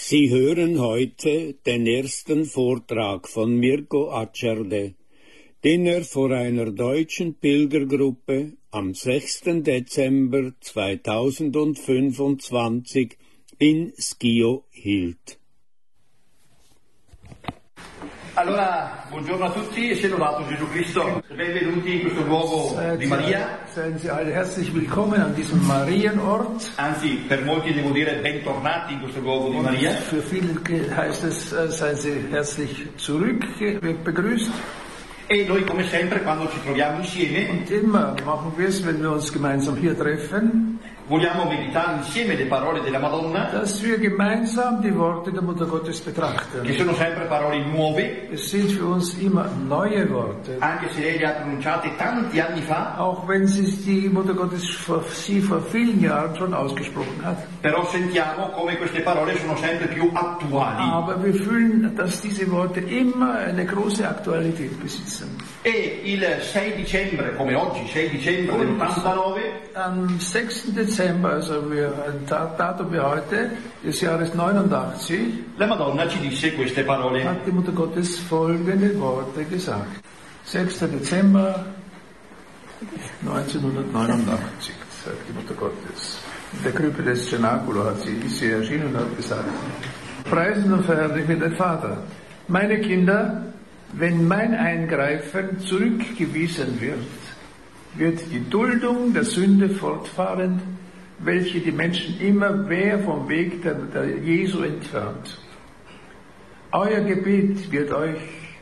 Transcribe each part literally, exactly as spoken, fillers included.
Sie hören heute den ersten Vortrag von Mirko Acerde, den er vor einer deutschen Pilgergruppe am sechsten Dezember zweitausendfünfundzwanzig in Schio hielt. Allora, buongiorno a tutti e sia lodato Gesù Cristo. Benvenuti in questo luogo Seid di Maria. Seien Sie alle herzlich willkommen an diesem Marienort. Anzi, per molti devo dire bentornati in questo luogo di Und Maria. für viele heißt es, äh, seien Sie herzlich zurück begrüßt. E noi come sempre quando ci troviamo insieme Und immer machen wir es, wenn wir uns gemeinsam hier treffen, vogliamo meditare insieme le parole della Madonna, dass wir gemeinsam die Worte der Mutter Gottes betrachten. che sono sempre parole nuove, Es sind für uns immer neue Worte. anche se lei le ha pronunciate tanti anni fa, Auch wenn sie die Mutter Gottes vor, sie vor vielen Jahren schon ausgesprochen hat. però sentiamo come queste parole sono sempre più attuali. Aber wir fühlen, dass diese Worte immer eine große Aktualität besitzen. E il sei dicembre, come oggi, sei dicembre dell'ottantanove, Am sechsten Dezember, also wir, ein Datum wie heute, des Jahres neunundachtzig, la Madonna ci disse queste parole. hat die Mutter Gottes folgende Worte gesagt. sechster Dezember neunzehnhundertneunundachtzig, sagt die Mutter Gottes. In der Krippe des Cenaculo hat sie, ist sie erschienen und hat gesagt: Preisen und verherrlichen den Vater. Meine Kinder, wenn mein Eingreifen zurückgewiesen wird, wird die Duldung der Sünde fortfahren, welche die Menschen immer mehr vom Weg der, der Jesu entfernt. Euer Gebet wird euch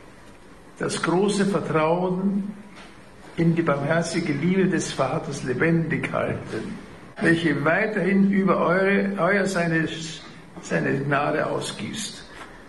das große Vertrauen in die barmherzige Liebe des Vaters lebendig halten, welche weiterhin über eure, euer seine, seine Gnade ausgießt.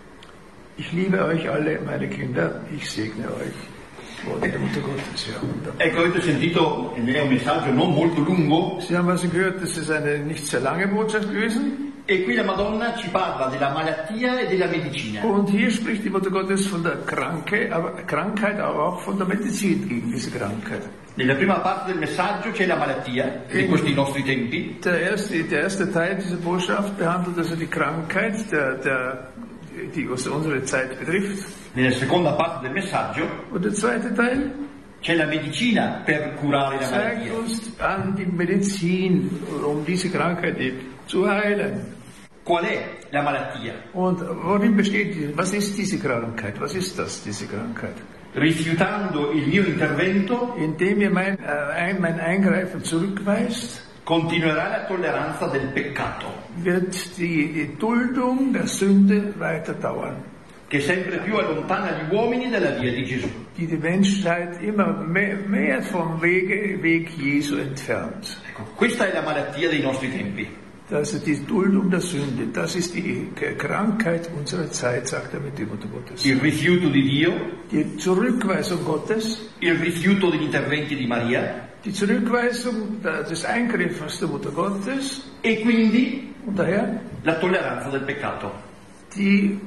Ich liebe euch alle, meine Kinder, ich segne euch. Worte der Mutter Gottes, ja. Ecco, avete sentito, è un messaggio non molto lungo, Sie haben also gehört, das ist eine nicht sehr lange Botschaft gewesen. e qui la Madonna ci parla della malattia e della medicina. Und hier spricht die Mutter Gottes von der Kranke, aber, Krankheit, aber auch von der Medizin gegen diese Krankheit. Nella prima parte del messaggio c'è la malattia di questi nostri tempi. Der erste, der erste Teil dieser Botschaft behandelt also die Krankheit, der, der, die was unsere Zeit betrifft. Nella seconda parte del messaggio Und der zweite Teil c'è la medicina per curare la zeigt malattia. uns an die Medizin, um diese Krankheit zu heilen. Qual è la malattia? Und worin besteht die? Was ist diese Krankheit? Was ist das, diese Krankheit? Rifiutando il mio intervento, Indem ihr mein, äh, mein Eingreifen zurückweist, continuerà la tolleranza del peccato, wird die, die Duldung der Sünde weiter dauern, che sempre più allontana gli uomini dalla via di Gesù. die die Menschheit immer mehr, mehr vom Wege, Weg Jesu entfernt. Ecco, questa è la malattia dei nostri tempi. Also die Duldung der Sünde, das ist die Krankheit unserer Zeit, sagt er mit dem Mutter Gottes. Il rifiuto di Dio, Die Zurückweisung Gottes, il rifiuto degli interventi di Maria die Zurückweisung des Eingriffens der Mutter Gottes e quindi und daher la tolleranza del peccato. die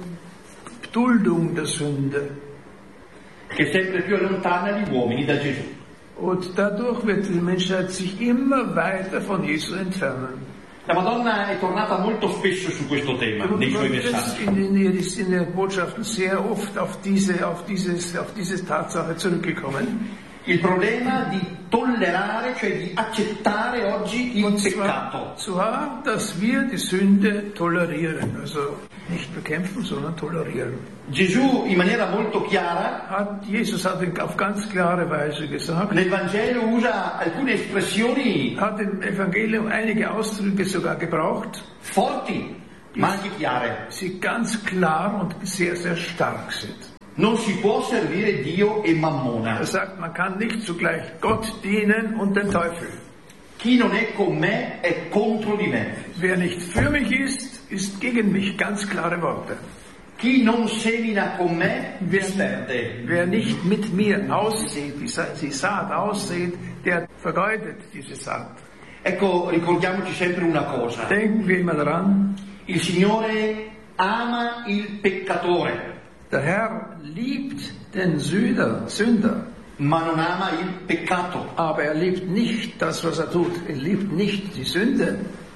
Duldung der Sünde. Che sempre più allontana gli uomini da Gesù. Und dadurch wird die Menschheit sich immer weiter von Jesus entfernen. La Madonna è tornata molto spesso su questo tema nei suoi Und messaggi. in, in, in, in den Botschaften sehr oft auf diese, auf, dieses, auf diese Tatsache zurückgekommen. Il problema di tollerare, cioè di accettare oggi il Und peccato. zwar, zwar, dass wir die Sünde tolerieren, also nicht bekämpfen, sondern tolerieren. Gesù in maniera molto chiara Hat, Jesus hat auf ganz klare Weise gesagt, nel Vangelo usa alcune espressioni hat im Evangelium einige Ausdrücke sogar gebraucht, forti, ma anche chiare. die ganz klar und sehr, sehr stark sind. Non si può servire Dio e Mammona. Er sagt, man kann nicht zugleich Gott dienen und den Teufel. Chi non è con me è contro di me. Wer nicht für mich ist, ist gegen mich. Ganz klare Worte. Chi non semina con me Wer, disperde. wer nicht mit mir aussät, die, Sa die Saat aussät, der vergeudet diese Saat. Ecco, ricordiamoci sempre una cosa. Denken wir immer daran, Il Signore ama il peccatore, der Herr liebt den Sünder, Sünder, ma non ama il peccato. aber er liebt nicht das, was er tut. Er liebt nicht die Sünde.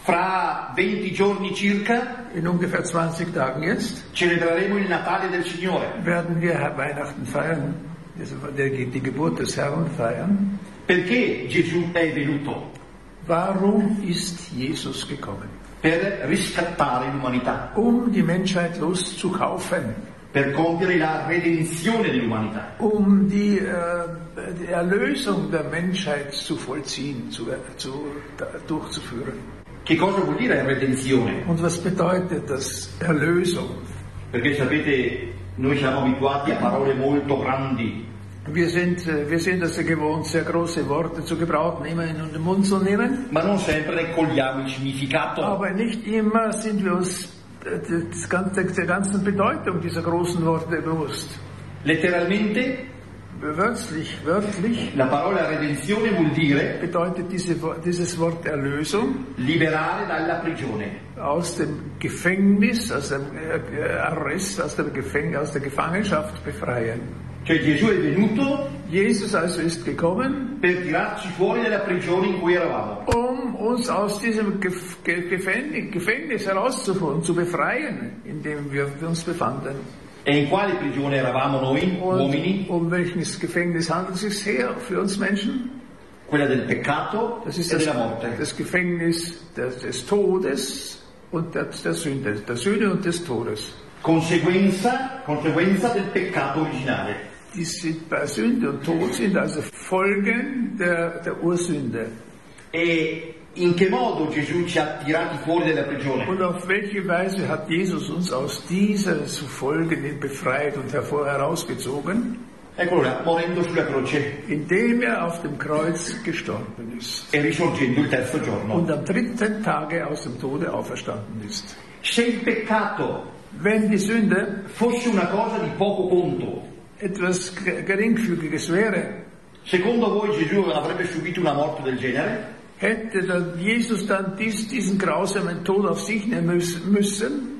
Fra venti giorni circa in ungefähr zwanzig Tagen jetzt, celebreremo il Natale del Signore. werden wir Weihnachten feiern, also die, die Geburt des Herrn feiern. Perché Gesù è venuto? Warum ist Jesus gekommen? Per riscattare l'umanità, Um die Menschheit loszukaufen, per compiere la redenzione dell'umanità. um die, äh, die Erlösung der Menschheit zu vollziehen, zu, zu, da, durchzuführen. Che cosa vuol dire redenzione? Und was bedeutet das, Erlösung? Perché sapete, noi siamo abituati a parole molto grandi. Wir sind, äh, wir sind also gewohnt, sehr große Worte zu gebrauchen, immer in den Mund zu nehmen. Ma non sempre ne cogliamo il significato. Aber nicht immer sind wir uns äh, das ganze, der ganzen Bedeutung dieser großen Worte bewusst. Letteralmente, Wörtlich, wörtlich la parola redenzione vuol dire bedeutet diese, dieses Wort Erlösung liberare dalla prigione. aus dem Gefängnis, aus dem äh, Arrest, aus der, Gefäng aus der Gefangenschaft befreien. Cioè Gesù è venuto Jesus also ist gekommen, per tirarci fuori dalla prigione in cui eravamo. um uns aus diesem Gef Ge Gefängnis, Gefängnis herauszuführen, zu befreien, in dem wir uns befanden. E in quale prigione eravamo noi, uomini? Und um welches Gefängnis handelt es sich her für uns Menschen? Quella del peccato Das ist e das, della morte. das Gefängnis des, des Todes und der, der Sünde, der Sünde und des Todes. Conseguenza, conseguenza del peccato originale. Die sind bei Sünde und Tod sind also Folgen der, der Ursünde. E in che modo Gesù ci ha tirati fuori dalla prigione? Und auf welche Weise hat Jesus uns aus dieser zu Folgen befreit und hervor herausgezogen? Eccolo là, morendo sulla croce Indem er auf dem Kreuz gestorben ist e risorgendo il terzo giorno. und am dritten Tage aus dem Tode auferstanden ist. Se il peccato Wenn die Sünde fosse una cosa di poco conto, etwas Geringfügiges wäre, secondo voi Gesù avrebbe subito una morte del genere? hätte dann Jesus dann dies, diesen grausamen Tod auf sich nehmen müssen?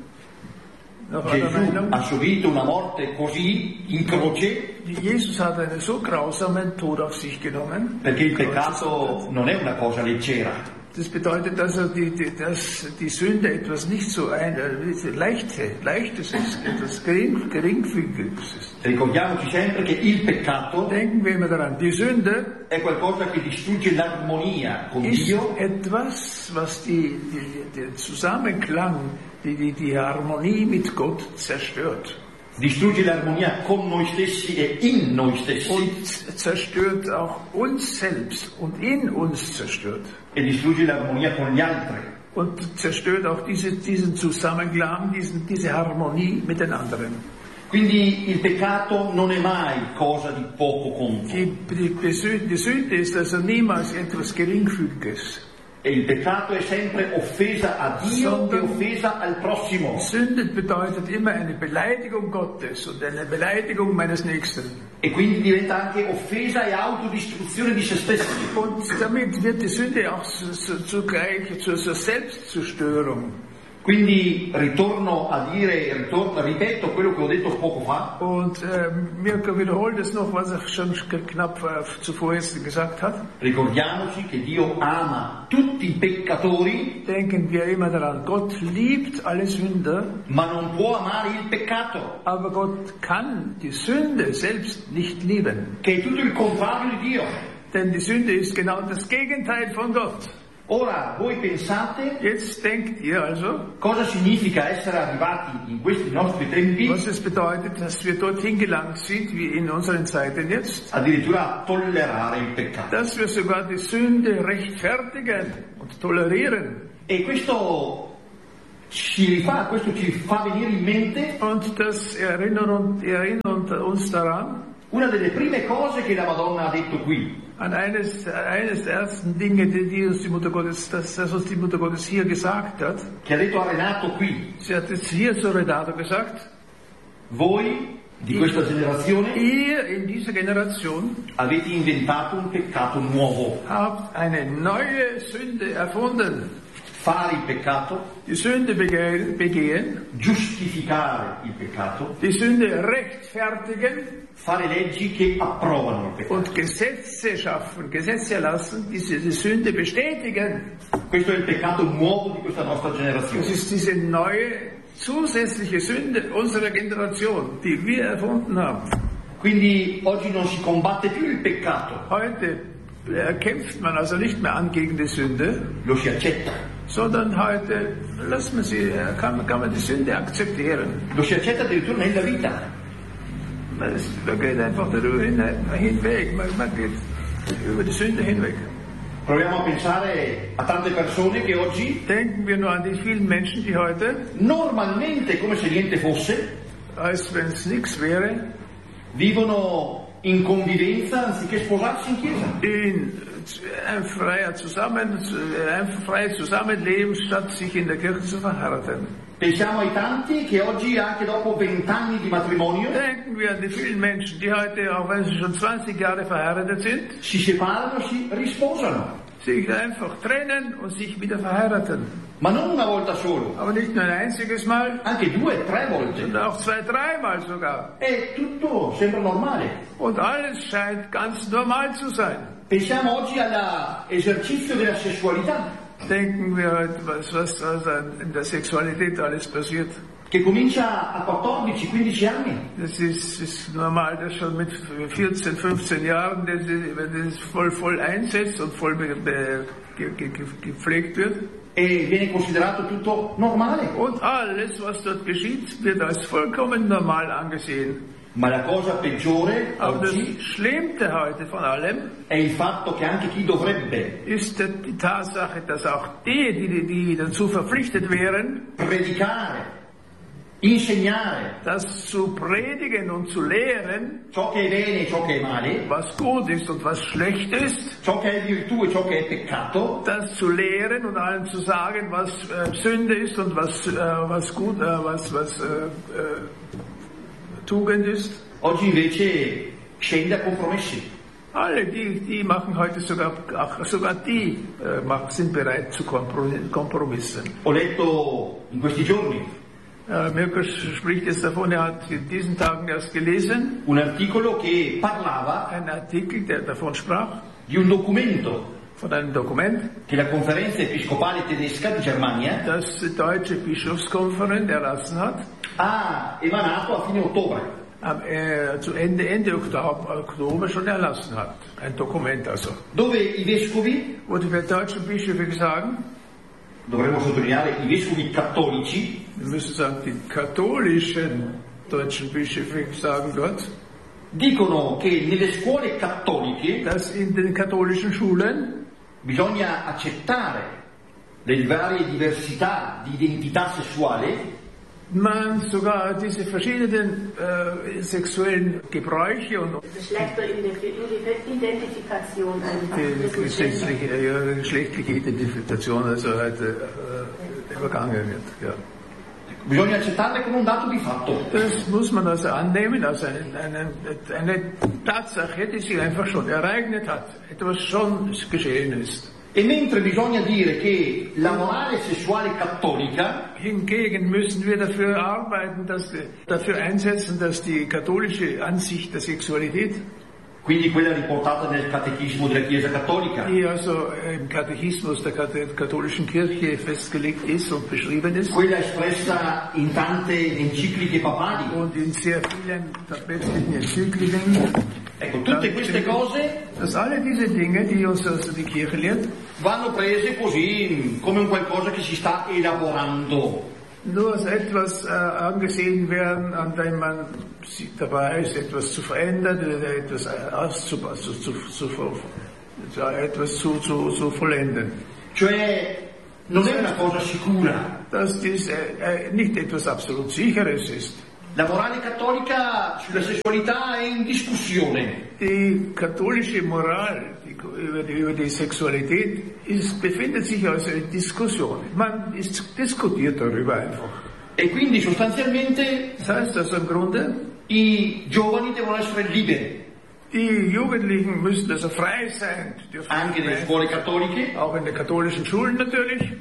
Nach eurer Gesù Meinung? ha subito una morte così in croce Jesus hat einen so grausamen Tod auf sich genommen. perché il peccato non è una cosa leggera. Das bedeutet also, die, die, dass die Sünde etwas nicht so ein, äh, leichte, leichtes ist, etwas gering, geringfügiges ist. Ricordiamoci sempre che il peccato Denken wir immer daran, die Sünde è qualcosa che distrugge l'armonia con ist Dio etwas, was die, die, den Zusammenklang, die, die, die Harmonie mit Gott zerstört. distrugge l'armonia con noi stessi e in noi stessi Und zerstört auch uns selbst und in uns zerstört. e distrugge l'armonia con gli altri. Und zerstört auch diese, diesen Zusammenklang, diesen, diese Harmonie mit den anderen. Quindi il peccato non è mai cosa di poco conto Die, die, die, Sünde, die Sünde ist also niemals etwas Geringfügiges. e il peccato è sempre offesa a Dio e offesa al prossimo. Sünde bedeutet immer eine Beleidigung Gottes und eine Beleidigung meines Nächsten. E quindi diventa anche offesa e autodistruzione di se stessi. Und damit wird die Sünde auch zugleich zur, zur Selbstzerstörung. Quindi ritorno a dire, ritorno, ripeto quello che ho detto poco fa. Und äh, Mirko wiederholt es noch, was er schon knapp äh, zuvor jetzt gesagt hat. Ricordiamoci che Dio ama tutti i peccatori, Denken wir immer daran, Gott liebt alle Sünder, ma non può amare il peccato, aber Gott kann die Sünde selbst nicht lieben. che è tutto il contrario di Dio. Denn die Sünde ist genau das Gegenteil von Gott. Ora, voi pensate Jetzt denkt ihr also, cosa significa essere arrivati in questi nostri tempi was es bedeutet, dass wir dorthin gelangt sind, wie in unseren Zeiten jetzt, addirittura a tollerare il peccato. dass wir sogar die Sünde rechtfertigen und tolerieren. E questo ci rifà, questo ci fa venire in mente Und das erinnert, erinnert uns daran, una delle prime cose che la Madonna ha detto qui. an eines, eines der ersten Dinge, die, die uns die Mutter Gottes, das, das uns die Mutter Gottes hier gesagt hat. Che ha detto a Renato qui, Sie hat es hier zu Renato gesagt. voi di questa generazione Ihr in dieser Generation avete inventato un peccato nuovo. habt eine neue Sünde erfunden. fare il peccato, die Sünde begehen, begehen, giustificare il peccato, die Sünde rechtfertigen fare leggi che approvano il peccato. und Gesetze schaffen, Gesetze erlassen, die die Sünde bestätigen. Questo è il peccato nuovo di questa nostra Das generazione. ist diese neue zusätzliche Sünde unserer Generation, die wir erfunden haben. Quindi oggi non si combatte più il peccato, Heute äh, kämpft man also nicht mehr an gegen die Sünde, lo si accetta. sondern heute lässt man sie, äh, kann, kann man die Sünde akzeptieren. Lo si accetta addirittura nella vita. Man, ist, man geht einfach darüber hin, hinweg, man, man geht über die Sünde hinweg. Proviamo a pensare a tante persone che oggi, Denken wir nur an die vielen Menschen, die heute, normalmente come se niente fosse, als wenn es nichts wäre, vivono in convivenza anziché sposarsi in chiesa. in ein freier Zusammen, ein freies Zusammenleben, statt sich in der Kirche zu verheiraten. Pensiamo ai tanti che oggi, anche dopo vent'anni di matrimonio, Denken wir an die vielen Menschen, die heute, auch wenn sie schon zwanzig Jahre verheiratet sind, si separano, si risposano. sich einfach trennen und sich wieder verheiraten. Ma non una volta solo, Aber nicht nur ein einziges Mal, anche due, tre volte. sondern auch zwei, dreimal sogar. E tutto sembra normale. Und alles scheint ganz normal zu sein. Pensiamo oggi all'esercizio della sessualità, Denken wir heute, was, was da in der Sexualität alles passiert. che comincia a quattordici quindici anni. Das ist, ist normal, dass schon mit vierzehn, fünfzehn Jahren, das, ist- wenn das voll, voll einsetzt und voll be, be, ge, ge, ge, gepflegt wird. E viene considerato tutto normale. Und alles, was dort geschieht, wird als vollkommen normal angesehen. Ma la cosa peggiore Aber das oggi Schlimmste heute von allem è il fatto che anche chi dovrebbe ist die Tatsache, dass auch die, die, die dazu verpflichtet wären, predicare, insegnare das zu predigen und zu lehren, ciò che è bene e ciò che è male, was gut ist und was schlecht ist, ciò che è virtù e ciò che è peccato, das zu lehren und allen zu sagen, was äh, Sünde ist und was, äh, was gut, äh, was, was äh, äh, Tugend ist. oggi invece scende a compromessi. Alle, die, die machen heute sogar, ach, sogar die äh, machen, sind bereit zu Komprom- Kompromissen. Ho letto in questi giorni Äh, Mirko spricht jetzt davon, er hat in diesen Tagen erst gelesen, un articolo che parlava einen Artikel, der davon sprach, di un documento von einem Dokument, che la conferenza episcopale tedesca di Germania das die Deutsche Bischofskonferenz erlassen hat, ha emanato a fine ottobre. am, äh, zu Ende, Ende Oktober, Oktober schon erlassen hat. Ein Dokument also. Dove i vescovi, Wo die deutschen Bischöfe sagen, dovremmo sottolineare i vescovi cattolici, wir müssen sagen, die katholischen deutschen Bischöfe sagen dort, dicono che nelle scuole cattoliche dass in den katholischen Schulen bisogna accettare le varie diversità di identità sessuale man sogar diese verschiedenen äh, sexuellen Gebräuche und Geschlechteridentifikation einfach. die geschlechtliche, äh, ja, geschlechtliche Identifikation also heute äh, übergangen wird. Ja. bisogna accettarle come un dato di fatto. Das muss man also annehmen als eine, eine, eine Tatsache, die sich einfach schon ereignet hat, etwas schon geschehen ist. E mentre bisogna dire che la morale sessuale cattolica Hingegen müssen wir dafür arbeiten, dass, dafür einsetzen, dass die katholische Ansicht der Sexualität, quindi quella riportata nel catechismo della Chiesa Cattolica, die also im Katechismus der katholischen Kirche festgelegt ist und beschrieben ist, quella espressa in tante encicliche papali. und in sehr vielen päpstlichen Enzykliken, Ecco, tutte queste cose dass alle diese Dinge, die uns also die Kirche lehrt, vanno prese così come un qualcosa che si sta elaborando. nur als etwas äh, angesehen werden, an dem man dabei ist, etwas zu verändern, oder etwas auszu, also zu, zu, zu, etwas zu, zu, zu vollenden. Cioè, non è una cosa sicura. Dass dies äh, nicht etwas absolut Sicheres ist. La morale cattolica sulla sessualità è in discussione. Die katholische Moral die, über, die, über die Sexualität ist, befindet sich also in Diskussion. Man ist, diskutiert darüber einfach. E quindi sostanzialmente Das heißt also im Grunde, i giovani devono essere liberi, die Jugendlichen müssen also frei sein, dürfen anche nelle frei, scuole cattoliche, auch in den katholischen Schulen natürlich,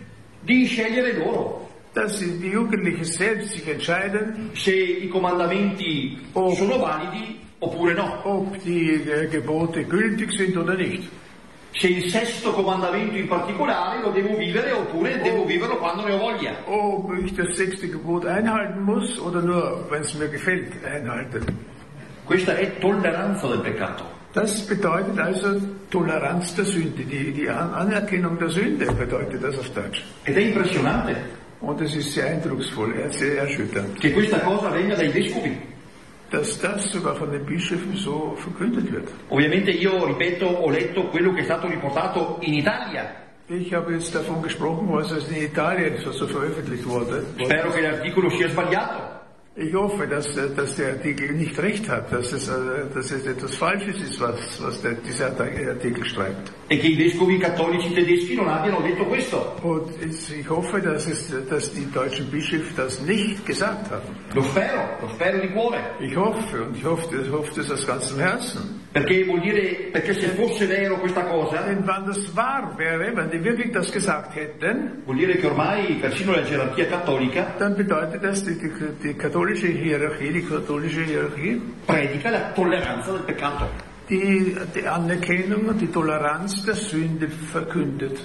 di scegliere loro dass sie, die Jugendlichen selbst sich entscheiden, se i comandamenti Oh. sono validi oppure no. ob die äh, Gebote gültig sind oder nicht. Se il sesto comandamento in particolare lo devo vivere oppure devo viverlo quando ne ho voglia. Ob ich das sechste Gebot einhalten muss oder nur, wenn es mir gefällt, einhalten. Questa è tolleranza del peccato. Das bedeutet also Toleranz der Sünde, die, die An- Anerkennung der Sünde bedeutet das auf Deutsch. Ed è impressionante Und es ist sehr eindrucksvoll, sehr erschütternd, che questa cosa venga dai vescovi. dass das sogar von den Bischöfen so verkündet wird. Ovviamente io, ripeto, ho letto quello che è stato riportato in Italia. Ich habe jetzt davon gesprochen, was es in Italien so, so veröffentlicht wurde. Spero che l'articolo sia sbagliato. Ich hoffe, dass, äh, dass der Artikel nicht recht hat, dass es, äh, dass es etwas Falsches ist, was, was der, dieser Artikel schreibt. E che i vescovi cattolici tedeschi non abbiano detto questo. Und es, ich hoffe, dass, es, dass die deutschen Bischöfe das nicht gesagt haben. Lo spero, lo spero di cuore. Ich hoffe, und ich hoffe, ich hoffe das aus ganzem Herzen. Perché vuol dire, perché se fosse vero questa cosa, Denn wenn das wahr wäre, wenn die wirklich das gesagt hätten, vuol dire che ormai persino la gerarchia cattolica dann bedeutet das, die, die, die katholische Hierarchie, die katholische Hierarchie, predica la tolleranza del peccato. die, die Anerkennung und die Toleranz der Sünde verkündet.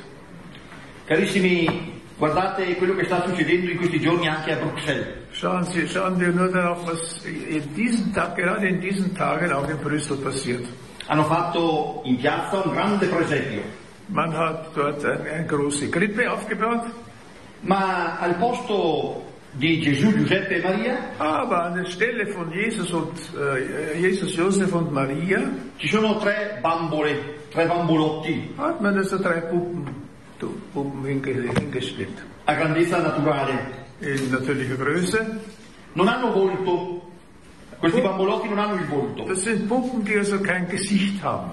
Carissimi, guardate quello che sta succedendo in questi giorni anche a Bruxelles. Schauen Sie, schauen wir nur darauf, was in diesen Tag, gerade in diesen Tagen auch in Brüssel passiert. Hanno fatto in piazza un grande presepio, Man hat dort eine, eine große Krippe aufgebaut, ma al posto di Gesù, Giuseppe e Maria aber an der Stelle von Jesus und äh, Jesus, Josef und Maria ci sono tre bambole, tre bambolotti hat man also drei Puppen, Puppen hinge- hingestellt. a grandezza naturale. In natürlicher Größe. Non hanno volto, questi bambolotti non hanno il volto, Das sind Puppen, die also kein Gesicht haben.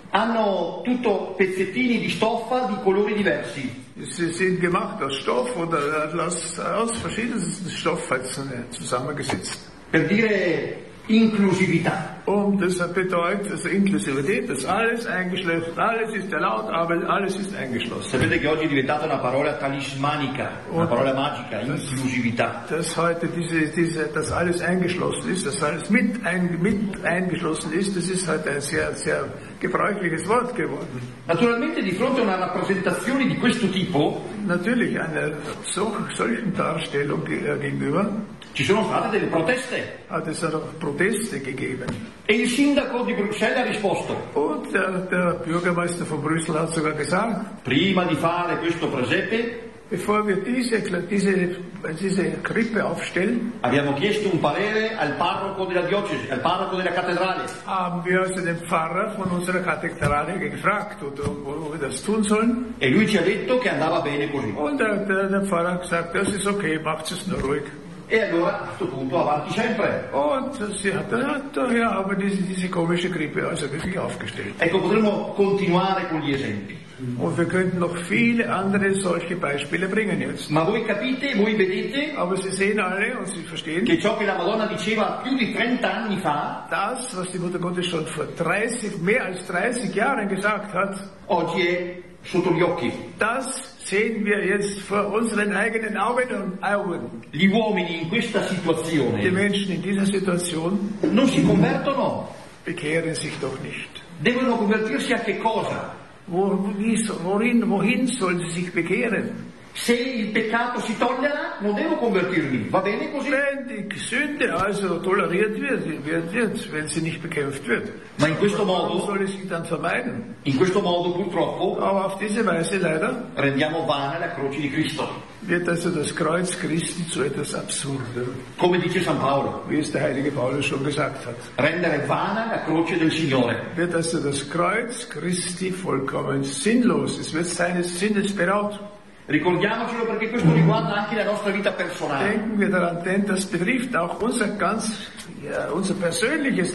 hanno tutto pezzettini di stoffa di colori diversi. Sie sind gemacht aus Stoff oder aus, aus verschiedensten Stofffetzen zusammengesetzt. Per dire inclusività. Und das bedeutet, also Inklusivität, das alles eingeschlossen, alles ist erlaubt, aber alles ist eingeschlossen. Sapete che oggi è diventata una parola talismanica, una parola magica, inclusività. Dass heute diese, diese, das alles eingeschlossen ist, dass alles mit, ein, mit eingeschlossen ist, das ist heute ein sehr, sehr gebräuchliches Wort geworden. Naturalmente di fronte a una rappresentazione di questo tipo Natürlich einer so, solchen Darstellung ge- gegenüber ci sono state delle proteste hat es auch Proteste gegeben. e il sindaco di Bruxelles ha risposto: Und der, der Bürgermeister von Brüssel hat sogar gesagt, prima di fare questo presepe bevor wir diese, diese, diese Krippe aufstellen, abbiamo chiesto un parere al parroco della diocesi, al parroco della cattedrale. haben wir also den Pfarrer von unserer Kathedrale gefragt, oder, wo wir das tun sollen. E lui ci ha detto che andava bene così. Und der, der, der Pfarrer hat gesagt, das ist okay, macht es nur ruhig. E allora a questo punto avanti sempre. Und sie hat dann, ja, aber diese, diese komische Krippe also wirklich aufgestellt. Ecco, potremmo continuare con gli esempi. Und wir könnten noch viele andere solche Beispiele bringen jetzt. Ma voi capite, voi vedete Aber Sie sehen alle und Sie verstehen, che ciò che la Madonna diceva più di trenta anni fa, das, was die Mutter Gottes schon vor dreißig, mehr als dreißig Jahren gesagt hat, oggi è sotto gli occhi. das sehen wir jetzt vor unseren eigenen Augen und Augen. Gli uomini in questa Die situazione Menschen in dieser Situation non si convertono, bekehren sich doch nicht. devono convertirsi a che cosa? Wo, wie, worin, wohin sollen sie sich bekehren? Se il peccato si tollera, non devo convertirmi, va bene così? Wenn die Sünde also toleriert wird, wird, wird wenn sie nicht bekämpft wird, Ma in questo warum modo, soll es sich dann vermeiden? in questo modo purtroppo Aber auf diese Weise leider rendiamo vana la croce di Cristo. wird also das Kreuz Christi zu etwas Absurdem, Come dice San Paolo, wie es der heilige Paulus schon gesagt hat. rendere vana la croce del Signore. Wird also das Kreuz Christi vollkommen sinnlos, es wird seines Sinnes beraubt. Ricordiamocelo perché questo riguarda anche la nostra vita personale. Denken wir daran, denn das betrifft auch unser ganz, ja, unser persönliches